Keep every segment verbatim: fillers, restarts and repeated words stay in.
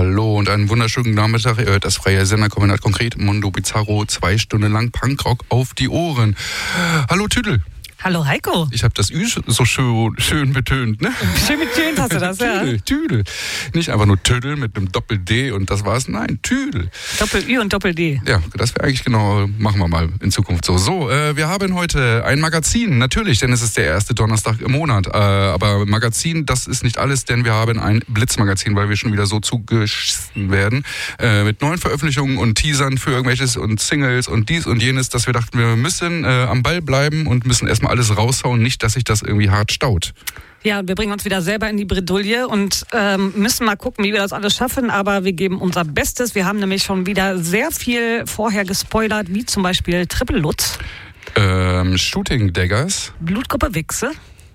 Hallo und einen wunderschönen Nachmittag. Ihr hört das freie Sender Kombinat konkret Mondo Bizarro. Zwei Stunden lang Punkrock auf die Ohren. Hallo Tüdel. Hallo Heiko. Ich habe das Ü so schön, schön betönt, ne? Schön betönt hast du das, ja. Tüdel, Tüdel. Nicht einfach nur Tüdel mit einem Doppel-D und das war's. Nein, Tüdel. Doppel-Ü und Doppel-D. Ja, das wäre eigentlich genau, machen wir mal in Zukunft so. So, äh, wir haben heute ein Magazin, natürlich, denn es ist der erste Donnerstag im Monat. Äh, aber Magazin, das ist nicht alles, denn wir haben ein Blitzmagazin, weil wir schon wieder so zugeschissen werden. Äh, mit neuen Veröffentlichungen und Teasern für irgendwelches und Singles und dies und jenes, dass wir dachten, wir müssen äh, am Ball bleiben und müssen erstmal alles raushauen, nicht, dass sich das irgendwie hart staut. Ja, wir bringen uns wieder selber in die Bredouille und ähm, müssen mal gucken, wie wir das alles schaffen, aber wir geben unser Bestes. Wir haben nämlich schon wieder sehr viel vorher gespoilert, wie zum Beispiel Triple Lutz. Ähm, Shooting Daggers. Blutgruppe Wichse.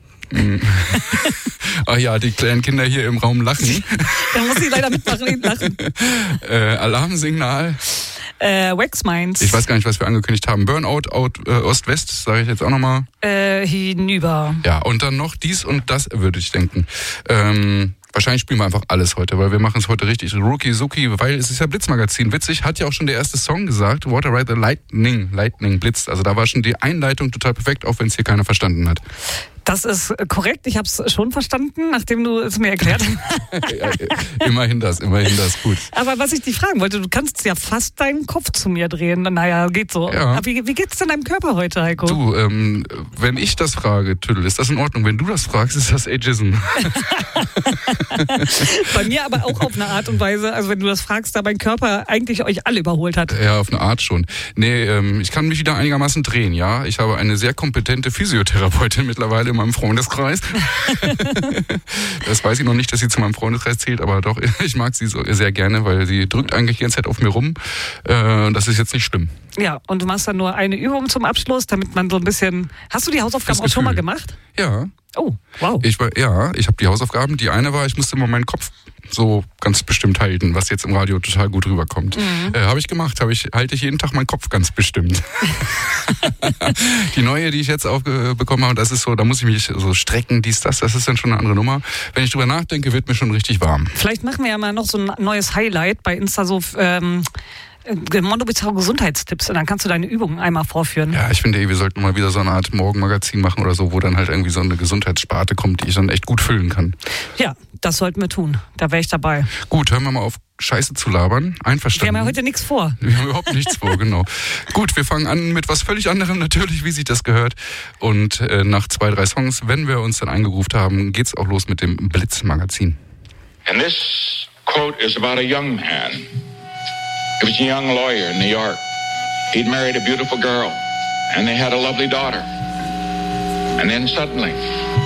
Ach ja, die kleinen Kinder hier im Raum lachen. Da muss ich leider mitmachen, lachen. Äh, Alarmsignal. Äh, Wax Minds. Ich weiß gar nicht, was wir angekündigt haben. Burnout, out, äh, Ost-West, sage ich jetzt auch nochmal. Äh, hinüber. Ja, und dann noch dies und das, würde ich denken. Ähm, wahrscheinlich spielen wir einfach alles heute, weil wir machen es heute richtig Rookie-Suki, weil es ist ja Blitzmagazin. Witzig, hat ja auch schon der erste Song gesagt, Water Ride the Lightning, Lightning blitzt. Also da war schon die Einleitung total perfekt, auch wenn es hier keiner verstanden hat. Das ist korrekt, ich habe es schon verstanden, nachdem du es mir erklärt hast. Ja, immerhin das, immerhin das, gut. Aber was ich dich fragen wollte, du kannst ja fast deinen Kopf zu mir drehen. Naja, geht so. Ja. Aber wie, wie geht's denn deinem Körper heute, Heiko? Du, ähm, wenn ich das frage, Tüdel, ist das in Ordnung? Wenn du das fragst, ist das Ageism. Bei mir aber auch auf eine Art und Weise, also wenn du das fragst, da mein Körper eigentlich euch alle überholt hat. Ja, auf eine Art schon. Nee, ähm, ich kann mich wieder einigermaßen drehen, ja. Ich habe eine sehr kompetente Physiotherapeutin mittlerweile in meinem Freundeskreis. Das weiß ich noch nicht, dass sie zu meinem Freundeskreis zählt, aber doch, ich mag sie so sehr gerne, weil sie drückt eigentlich die ganze Zeit auf mir rum. Äh, das ist jetzt nicht schlimm. Ja, und du machst dann nur eine Übung zum Abschluss, damit man so ein bisschen... Hast du die Hausaufgaben auch schon mal gemacht? Ja. Oh, wow. Ich war, ja, ich habe die Hausaufgaben. Die eine war, ich musste immer meinen Kopf so ganz bestimmt halten, was jetzt im Radio total gut rüberkommt. Mhm. Äh, habe ich gemacht, habe ich halte ich jeden Tag meinen Kopf ganz bestimmt. Die neue, die ich jetzt aufbekommen habe, das ist so, da muss ich mich so strecken, dies, das, das ist dann schon eine andere Nummer. Wenn ich drüber nachdenke, wird mir schon richtig warm. Vielleicht machen wir ja mal noch so ein neues Highlight bei Insta, so ähm, Mondo Bizarro Gesundheitstipps, und dann kannst du deine Übungen einmal vorführen. Ja, ich finde, wir sollten mal wieder so eine Art Morgenmagazin machen oder so, wo dann halt irgendwie so eine Gesundheitssparte kommt, die ich dann echt gut füllen kann. Ja, das sollten wir tun. Da wäre ich dabei. Gut, hören wir mal auf, Scheiße zu labern. Einverstanden. Wir haben ja heute nichts vor. Wir haben überhaupt nichts vor, genau. Gut, wir fangen an mit was völlig anderem natürlich, wie sich das gehört. Und äh, nach zwei, drei Songs, wenn wir uns dann eingegroovt haben, geht's auch los mit dem Blitzmagazin. And this quote is about a young man. He was a young lawyer in New York. He'd married a beautiful girl, and they had a lovely daughter. And then suddenly,